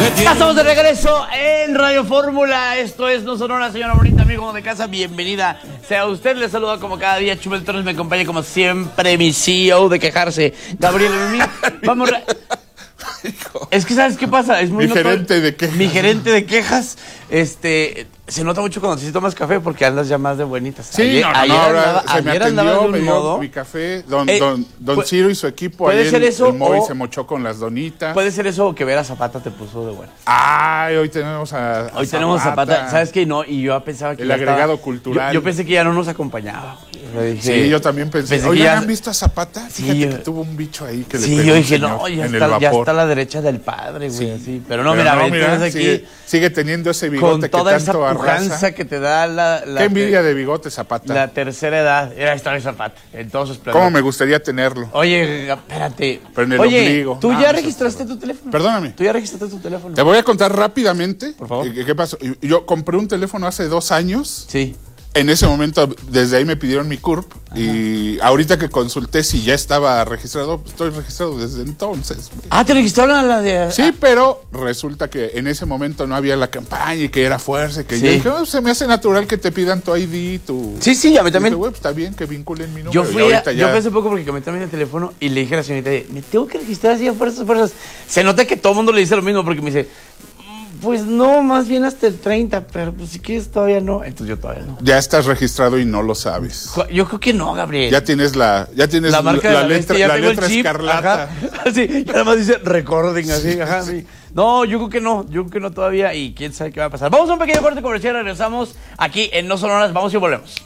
Ya estamos de regreso en Radio Fórmula. Esto es No Sonora, señora bonita, amigo de casa. Bienvenida sea usted. Le saluda como cada día Chumel Torres. Me acompaña como siempre mi CEO de quejarse, Gabriel Mimi. Vamos. Es que ¿sabes qué pasa? Es muy mi gerente de quejas. Mi gerente de quejas. Se nota mucho cuando te tomas café porque andas ya más de buenitas. Sí, ahora se me atendió, me dio modo. mi café, don Ciro y su equipo. Puede ahí ser eso, el Moy se mochó con las donitas. Puede ser eso o que Vera Zapata te puso de buenas. Ay, hoy tenemos a Zapata. ¿Sabes qué? No, y yo pensaba que el agregado cultural. Yo pensé que ya no nos acompañaba. Sí, yo también pensé que ya... ¿han visto a Zapata? Sí, fíjate que tuvo un bicho ahí que le pegó. Sí, yo dije, no, ya está a la derecha del padre, güey, sí. así. Pero no, mira, aquí sigue teniendo ese bigote con toda que tanto esa pujanza arrasa. que te da la Qué envidia de bigote, Zapata. La tercera edad. Era esta de Zapata. Entonces, ¿cómo me gustaría tenerlo? Oye, espérate. Pero en el ombligo. ¿Tú ya registraste tu teléfono? Perdóname. ¿Tú ya registraste tu teléfono? Te voy a contar rápidamente. Por favor. ¿Qué pasó? Yo compré un teléfono hace 2 años. Sí. En ese momento, desde ahí me pidieron mi CURP. Ajá. Y ahorita que consulté si ya estaba registrado, estoy registrado desde entonces. ¿Te registraron a la de...? Sí, pero resulta que en ese momento no había la campaña y que era fuerza. Y que yo dije, se me hace natural que te pidan tu ID, tu... Sí, a mí también. Dije, pues, está bien que vinculen mi número. Yo pensé un poco porque cambié también el teléfono y le dije a la señorita, me tengo que registrar así a fuerzas. Se nota que todo el mundo le dice lo mismo porque me dice... Pues no, más bien hasta el 30, pero pues si quieres todavía no. Entonces yo todavía no. Ya estás registrado y no lo sabes. Yo creo que no, Gabriel. Ya tienes la marca de la letra escarlata. Así, nada más dice recording así, ajá, sí. No, yo creo que no todavía y quién sabe qué va a pasar. Vamos a un pequeño corte comercial, regresamos aquí en No Sonoras, vamos y volvemos.